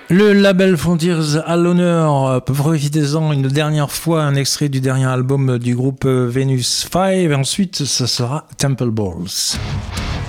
Le label Frontiers à l'honneur, profitez-en une dernière fois, un extrait du dernier album du groupe Venus 5, et ensuite ça sera Temple Balls.